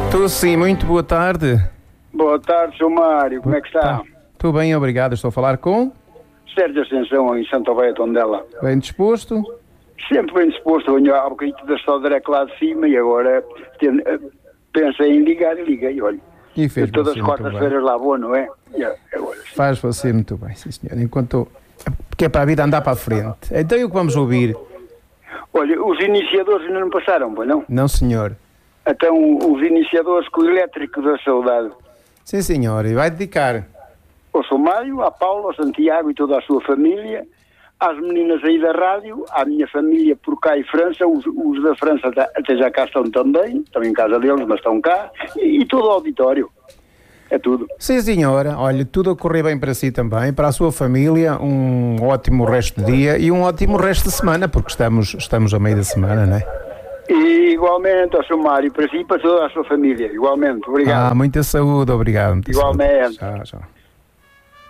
Estou sim, muito boa tarde. Boa tarde, Sr. Mário, como é que está? Estou bem, obrigado. Estou a falar com... Sérgio Ascensão, em Santa Oveia, Tondela. Bem disposto? Sempre bem disposto, venho há bocadinho da Sodrec lá de cima e agora pensei em ligar e liguei, olha. E fez Todas você as muito quartas-feiras lá vou, não é? Agora, Faz você muito bem, sim senhor. Enquanto... Porque é para a vida andar para a frente. Então e o que vamos ouvir? olha, os iniciadores ainda não passaram, pois não? Não senhor. Então, os iniciadores com o elétrico da saudade. Sim senhor, e vai dedicar. Ao Sr. Mário, à Paula, ao Santiago e toda a sua família, às meninas aí da rádio, à minha família por cá em França, os da França até já cá estão também, estão em casa deles, mas estão cá, e todo o auditório. É tudo. Sim senhora, olha, tudo a correr bem para si também, para a sua família, um ótimo resto de dia e um ótimo resto de semana, porque estamos a meio da semana, não é? E igualmente ao Sr. Mário, para si e para toda a sua família, igualmente, obrigado. Muita saúde, obrigado. Muita Igualmente. saúde. Tchau, tchau.